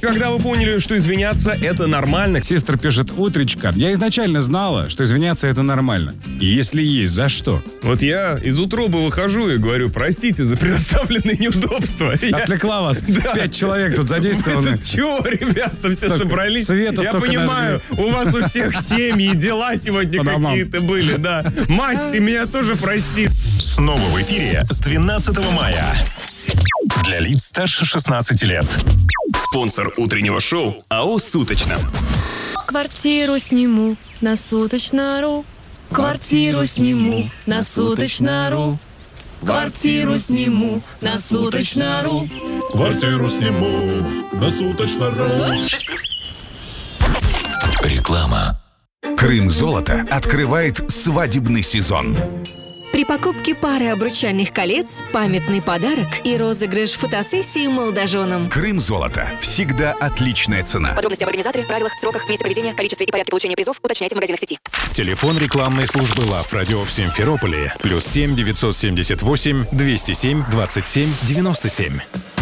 Когда вы поняли, что извиняться — это нормально? Сестра пишет: утречка. Я изначально знала, что извиняться это нормально. И если есть, за что? Вот я из утробы выхожу и говорю: простите за предоставленные неудобства. Отвлекла вас. 5 человек тут задействованы. Вы тут чего, ребята, все собрались? Света Я столько понимаю, у вас у всех семьи, дела сегодня какие-то были, да. Мать, ты меня тоже прости. Снова в эфире с 12 мая. Для лиц старше 16 лет. Спонсор утреннего шоу АО «Суточно». Квартиру сниму на Суточно.ру. Квартиру сниму на Суточно.ру. Квартиру сниму на Суточно.ру. Квартиру сниму на Суточно.ру. Реклама. Крым-золото открывает свадебный сезон. При покупке пары обручальных колец, памятный подарок и розыгрыш фотосессии молодоженам. Крым-золото. Всегда отличная цена. Подробности об организаторе, правилах, сроках, месте проведения, количестве и порядке получения призов уточняйте в магазинах сети. Телефон рекламной службы ЛАВ Радио в Симферополе +7 978 207 27 97.